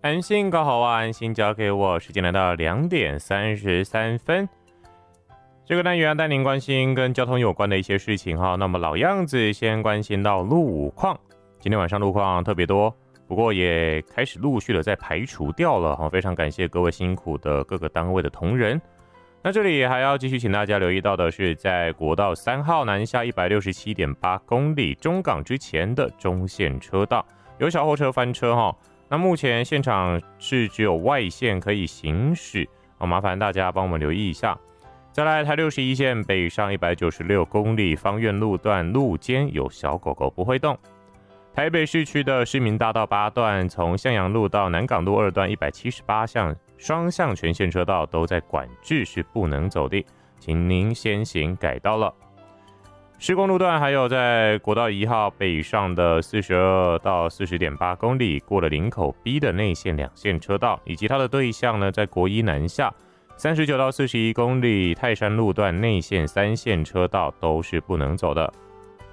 安心搞好啊，安心交给我。时间来到2:33。这个单元带您关心跟交通有关的一些事情哈。那么老样子，先关心到路况。今天晚上路况特别多，不过也开始陆续的在排除掉了哈。非常感谢各位辛苦的各个单位的同仁。那这里还要继续请大家留意到的是，在国道3号南下167.8公里中港之前的中线车道有小货车翻车哈。那目前现场是只有外线可以行驶，麻烦大家帮我们留意一下。再来，台61线北上196公里芳苑路段路肩有小狗狗不会动。台北市区的市民大道8段，从向阳路到南港路2段178项双向全线车道都在管制，是不能走的，请您先行改道了。施工路段还有在国道1号北上的42到40.8公里，过了林口 B 的内线2线车道，以及它的对向呢，在国一南下39到41公里泰山路段内线3线车道都是不能走的。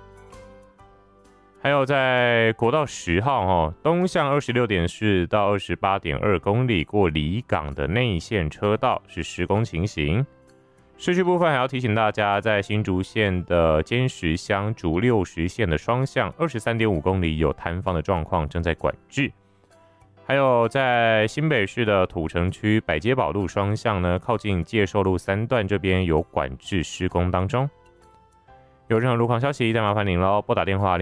还有在国道10号东向26.4到28.2公里，过离港的内线车道是施工情形。市区部分还要提醒大家，在新竹县的尖石乡竹60线的双向23.5公里有坍方的状况，正在管制。还有在新北市的土城区百街宝路双向呢，靠近介寿路3段这边有管制施工当中。有任何路况消息，再麻烦您喽，拨打电话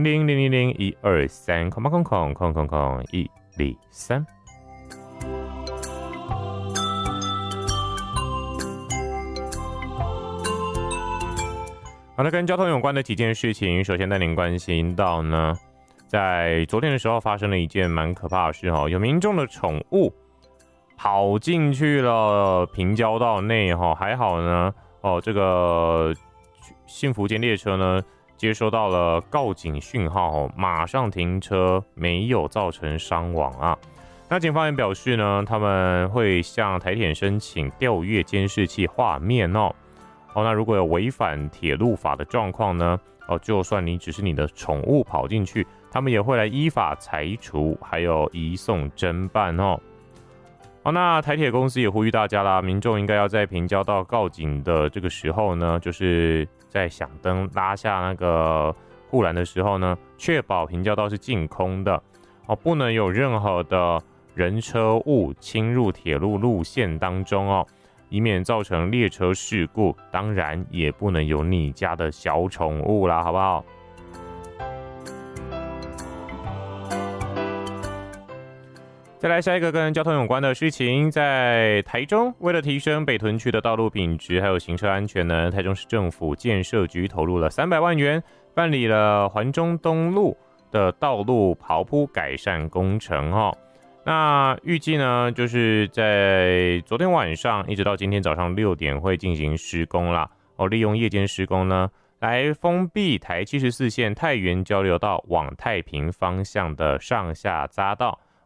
0800-000-123，000-123。好的，跟交通有关的几件事情，首先带您关心到呢，在昨天的时候发生了一件蛮可怕的事有民众的宠物跑进去了平交道内还好呢这个幸福间列车呢接收到了告警讯号马上停车，没有造成伤亡啊。那警方也表示呢，他们会向台铁申请调阅监视器画面那如果有违反铁路法的状况呢就算你只是你的宠物跑进去，他们也会来依法裁处，还有移送侦办那台铁公司也呼吁大家啦，民众应该要在平交道告警的这个时候呢，就是在响灯拉下那个护栏的时候呢，确保平交道是净空的不能有任何的人车物侵入铁路路线当中以免造成列车事故，当然也不能有你家的小宠物啦，好不好？再来下一个跟交通有关的事情，在台中，为了提升北屯区的道路品质还有行车安全呢，台中市政府建设局投入了300万元，办理了环中东路的道路刨铺改善工程那预计呢，就是在昨天晚上一直到今天早上6点会进行施工啦利用夜间施工呢，来封闭台74线太原交流道往太平方向的上下匝道。